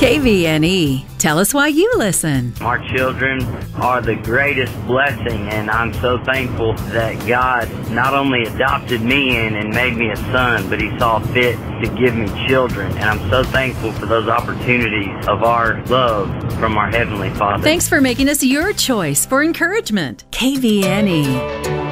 KVNE. Tell us why you listen. Our children are the greatest blessing, and I'm so thankful that God not only adopted me in and made me a son, but He saw fit to give me children. And I'm so thankful for those opportunities of our love from our Heavenly Father. Thanks for making us your choice for encouragement. KVNE.